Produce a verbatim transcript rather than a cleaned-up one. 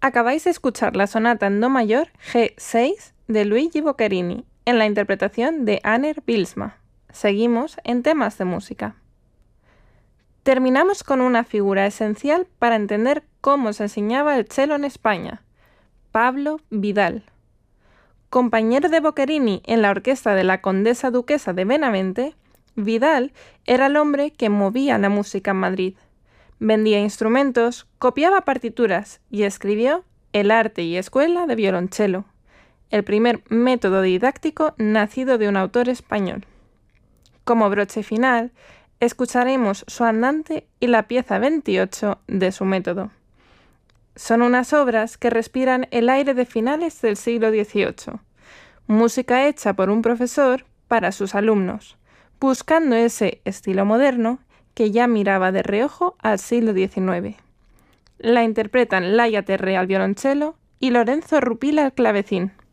Acabáis de escuchar la sonata en do mayor G seis de Luigi Boccherini, en la interpretación de Aner Bylsma. Seguimos en temas de música. Terminamos con una figura esencial para entender cómo se enseñaba el cello en España, Pablo Vidal. Compañero de Boccherini en la orquesta de la condesa duquesa de Benavente, Vidal era el hombre que movía la música en Madrid. Vendía instrumentos, copiaba partituras y escribió El arte y escuela de violonchelo, el primer método didáctico nacido de un autor español. Como broche final, escucharemos su andante y la pieza veintiocho de su método. Son unas obras que respiran el aire de finales del siglo dieciocho, música hecha por un profesor para sus alumnos, buscando ese estilo moderno que ya miraba de reojo al siglo diecinueve. La interpretan Laia Terré al violonchelo y Lorenzo Rupila al clavecín.